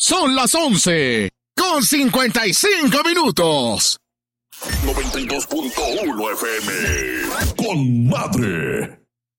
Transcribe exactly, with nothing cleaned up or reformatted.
Son las once con cincuenta y cinco minutos. noventa y dos punto uno F M. Con madre.